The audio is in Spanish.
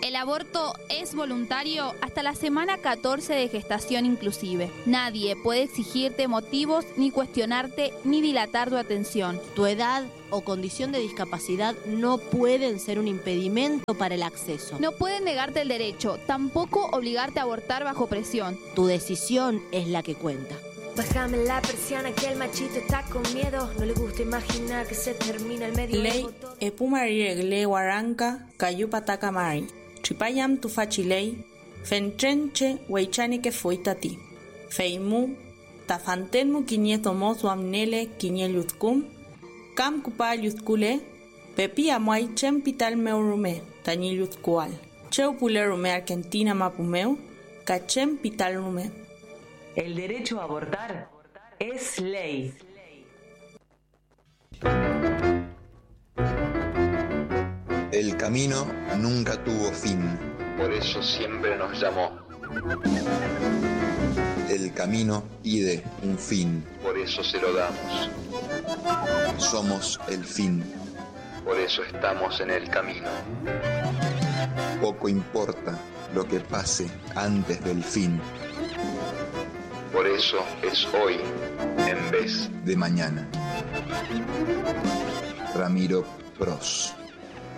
El aborto es voluntario hasta la semana 14 de gestación inclusive. Nadie puede exigirte motivos, ni cuestionarte, ni dilatar tu atención. Tu edad o condición de discapacidad no pueden ser un impedimento para el acceso. No pueden negarte el derecho, tampoco obligarte a abortar bajo presión. Tu decisión es la que cuenta. Bájame la persiana que el machito está con miedo. No le gusta imaginar que se termina el medio. Ley epumariregle guaranca cayupataca mari. Chipayam tu fachilei. Fentrenche weichani que fuitati. Feimu tafantenmu quinieto mozu amnele quinielutzcum. Cam cupayutzcule. Pepi amuay chempital meurume tañilutzcual. Cheupulerume Argentina mapumeu. Cachem pitalrume. El derecho a abortar es ley. El camino nunca tuvo fin. Por eso siempre nos llamó. El camino pide un fin. Por eso se lo damos. Somos el fin. Por eso estamos en el camino. Poco importa lo que pase antes del fin. Por eso es hoy en vez de mañana. Ramiro Pros.